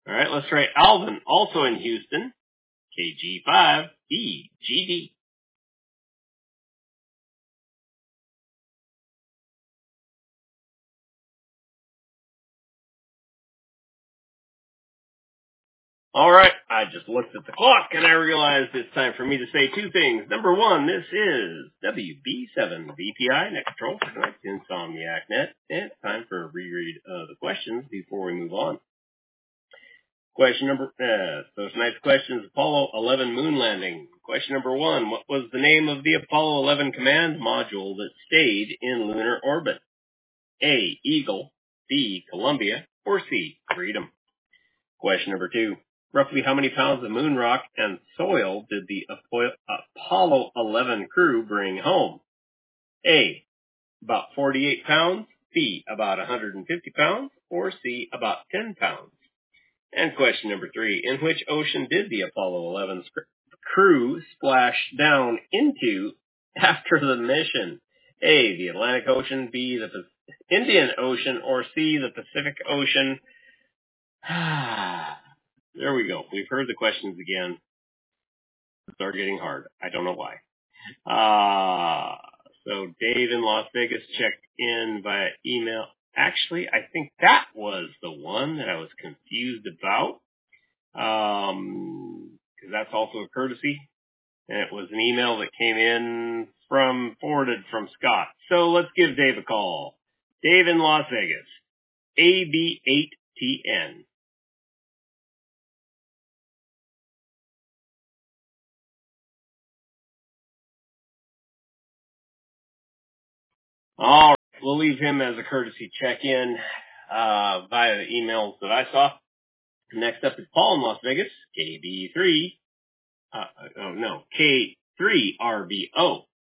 All right, let's try Alvin, also in Houston, KG5EGD. All right, I just looked at the clock and I realized it's time for me to say two things. Number one, this is WB7VPI, Net Control for tonight's Insomniac Net, and it's time for a reread of the questions before we move on. Question number, so tonight's question is Apollo 11 moon landing. Question number one, what was the name of the Apollo 11 command module that stayed in lunar orbit? A, Eagle, B, Columbia, or C, Freedom? Question number two, roughly how many pounds of moon rock and soil did the Apollo 11 crew bring home? A, about 48 pounds, B, about 150 pounds, or C, about 10 pounds? And question number three, in which ocean did the Apollo 11 crew splash down into after the mission? A, the Atlantic Ocean, B, the Indian Ocean, or C, the Pacific Ocean? There we go. We've heard the questions again. They're getting hard. I don't know why. So Dave in Las Vegas checked in via email. Actually, I think that was the one that I was confused about. Because that's also a courtesy. And it was an email that came in forwarded from Scott. So let's give Dave a call. Dave in Las Vegas. AB8TN. All right. We'll leave him as a courtesy check-in via the emails that I saw. Next up is Paul in Las Vegas, KB3. K3RBO.